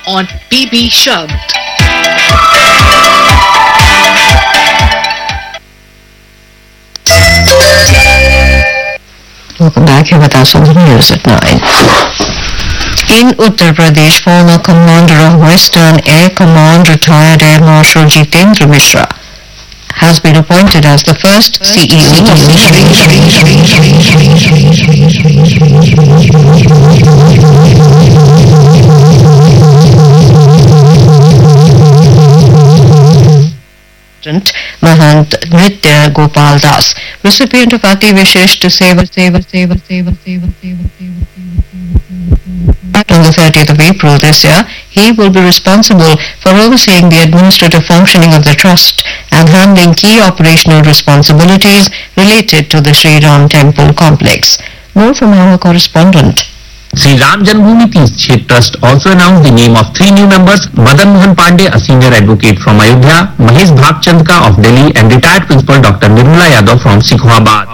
on PB Shabd. Welcome back here with us on the news at 9. In Uttar Pradesh, former commander of Western Air Command, retired Air Marshal Jitendra Mishra, has been appointed as the first CEO of Mahant Nritya Gopal Das, recipient of Ati Vishish Seva on the 30th of April this year. He will be responsible for overseeing the administrative functioning of the trust and handling key operational responsibilities related to the Sri Ram Temple complex. More from our correspondent. Sri Ram Janmabhoomi Teerth Trust also announced the name of 3 new members: Madan Mohan Pandey, a senior advocate from Ayodhya; Mahesh Bhagchandka of Delhi; and retired principal Dr. Nirmala Yadav from Sikhoabad.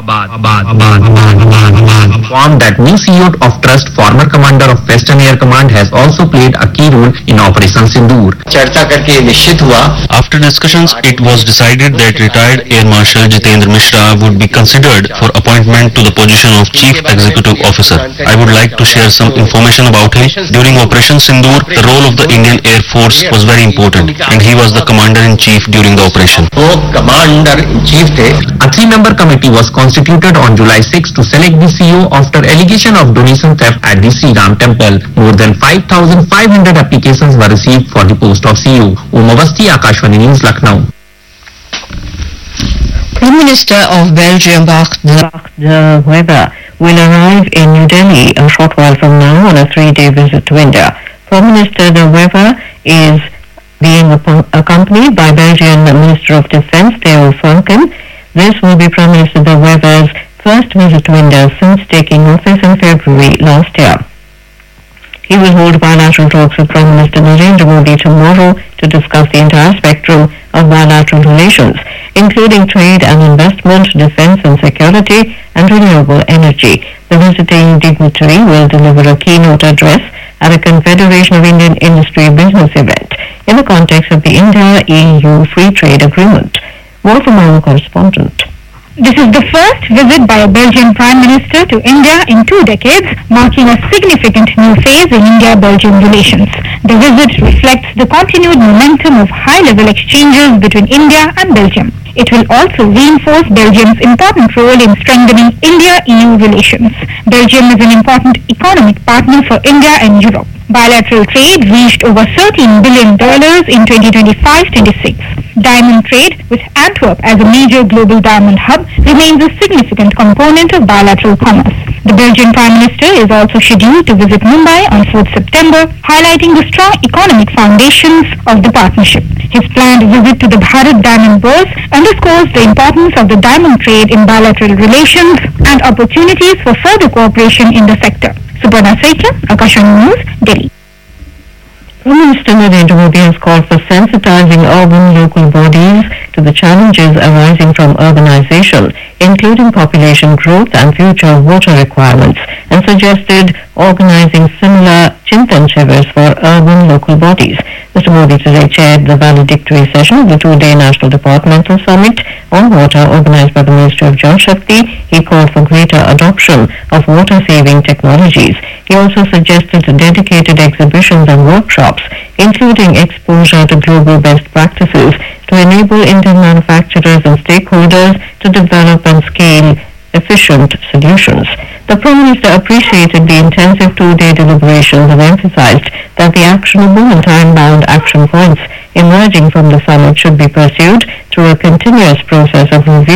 Informed that new CEO of Trust, former commander of Western Air Command, has also played a key role in Operation Sindoor. After discussions, it was decided that retired Air Marshal Jitendra Mishra would be considered for appointment to the position of Chief Executive Officer. I would like to share some information about him. During Operation Sindoor, the role of the Indian Air Force was very important, and he was the Commander-in-Chief during the operation. A 3-member committee was constituted on July 6 to select the CEO after allegation of donation theft at the Sri Ram Temple. More than 5,500 applications were received for the post of CEO. Umavasti, Akashvani News, Lucknow. Prime Minister of Belgium, Bart De Wever, will arrive in New Delhi a short while from now on a 3-day visit to India. Prime Minister De Wever is being accompanied by Belgian Minister of Defence, Theo Franken. This will be Prime Minister De Wever's first visit to India since taking office in February last year. He will hold bilateral talks with Prime Minister Narendra Modi tomorrow to discuss the entire spectrum of bilateral relations, including trade and investment, defense and security, and renewable energy. The visiting dignitary will deliver a keynote address at a Confederation of Indian Industry business event in the context of the India-EU Free Trade Agreement. More from our correspondent. This is the first visit by a Belgian Prime Minister to India in 2 decades, marking a significant new phase in India-Belgium relations. The visit reflects the continued momentum of high-level exchanges between India and Belgium. It will also reinforce Belgium's important role in strengthening India-EU relations. Belgium is an important economic partner for India and Europe. Bilateral trade reached over $13 billion in 2025-26. Diamond trade, with Antwerp as a major global diamond hub, remains a significant component of bilateral commerce. The Belgian Prime Minister is also scheduled to visit Mumbai on 4th September, highlighting the strong economic foundations of the partnership. His planned visit to the Bharat Diamond Bourse underscores the importance of the diamond trade in bilateral relations and opportunities for further cooperation in the sector. Suparna Saikia, Akashvani News, Delhi. Prime Minister Narendra Modi has called for sensitizing urban local bodies to the challenges arising from urbanization, including population growth and future water requirements, and suggested organizing similar Chintan Shivers for urban local bodies. Mr. Modi today chaired the valedictory session of the 2-day National Departmental Summit on Water organized by the Ministry of Jal Shakti. He called for greater adoption of water-saving technologies. He also suggested dedicated exhibitions and workshops, including exposure to global best practices, to enable Indian manufacturers and stakeholders to develop and scale efficient solutions. The Prime Minister appreciated the intensive 2-day deliberations and emphasized that the actionable and time-bound action points emerging from the summit should be pursued through a continuous process of review